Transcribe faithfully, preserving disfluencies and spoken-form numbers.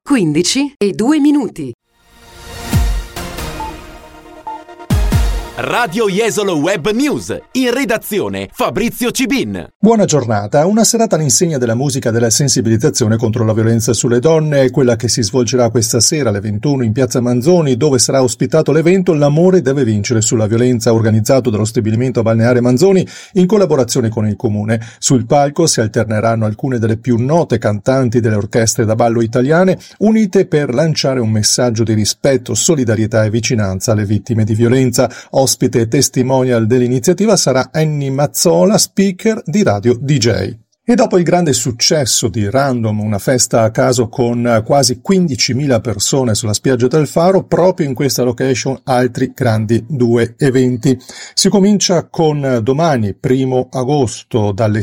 quindici e due minuti. Radio Jesolo Web News, in redazione Fabrizio Cibin. Buona giornata. Una serata all'insegna della musica e della sensibilizzazione contro la violenza sulle donne è quella che si svolgerà questa sera alle ventuno in Piazza Manzoni, dove sarà ospitato l'evento L'amore deve vincere sulla violenza, organizzato dallo stabilimento balneare Manzoni in collaborazione con il comune. Sul palco si alterneranno alcune delle più note cantanti delle orchestre da ballo italiane, unite per lanciare un messaggio di rispetto, solidarietà e vicinanza alle vittime di violenza. Ospite e testimonial dell'iniziativa sarà Annie Mazzola, speaker di Radio D J. E dopo il grande successo di Random, una festa a caso con quasi quindicimila persone sulla spiaggia del Faro, proprio in questa location altri grandi due eventi. Si comincia con domani, primo agosto, dalle